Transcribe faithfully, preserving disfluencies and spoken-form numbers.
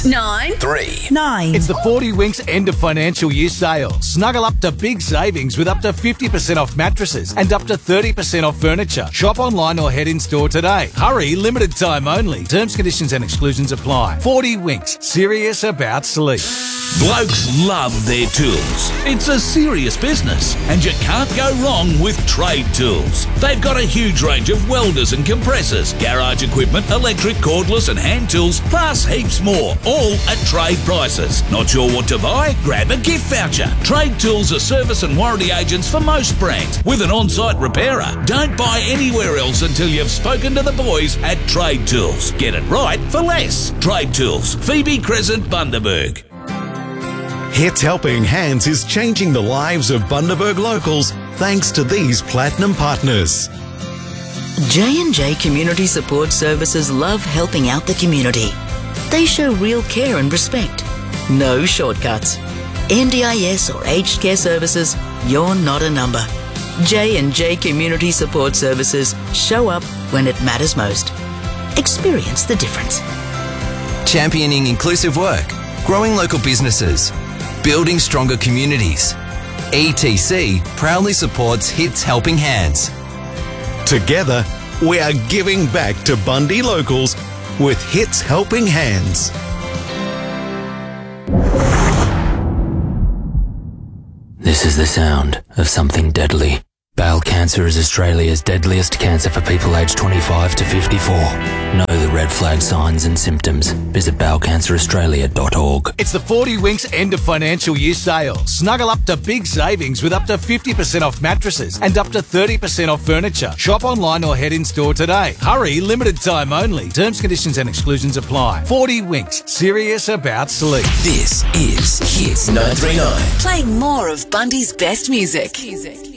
Nine. Three. Nine. It's the forty Winks end of financial year sale. Snuggle up to big savings with up to fifty percent off mattresses and up to thirty percent off furniture. Shop online or head in store today. Hurry, limited time only. Terms, conditions and exclusions apply. forty Winks, serious about sleep. Blokes love their tools. It's a serious business and you can't go wrong with Trade Tools. They've got a huge range of welders and compressors, garage equipment, electric, cordless and hand tools, plus heaps more, all at trade prices. Not sure what to buy? Grab a gift voucher. Trade Tools are service and warranty agents for most brands with an on-site repairer. Don't buy anywhere else until you've spoken to the boys at Trade Tools. Get it right for less. Trade Tools, Phoebe Crescent, Bundaberg. Hits Helping Hands is changing the lives of Bundaberg locals thanks to these platinum partners. J and J Community Support Services love helping out the community. They show real care and respect. No shortcuts. N D I S or aged care services, you're not a number. J and J Community Support Services show up when it matters most. Experience the difference. Championing inclusive work, growing local businesses, building stronger communities. E T C proudly supports Hits Helping Hands. Together, we are giving back to Bundy locals with Hits Helping Hands. This is the sound of something deadly. Bowel cancer is Australia's deadliest cancer for people aged twenty-five to fifty-four. Know the red flag signs and symptoms. Visit bowel cancer australia dot org. It's the forty Winks end of financial year sale. Snuggle up to big savings with up to fifty percent off mattresses and up to thirty percent off furniture. Shop online or head in store today. Hurry, limited time only. Terms, conditions and exclusions apply. forty Winks, serious about sleep. This is Hits nine three nine. Playing more of Bundy's best music. music.